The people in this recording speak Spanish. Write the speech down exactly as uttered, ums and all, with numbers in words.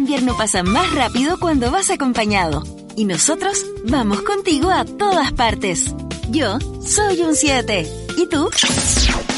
invierno pasa más rápido cuando vas acompañado. Y nosotros vamos contigo a todas partes. Yo soy un siete. ¿Y tú?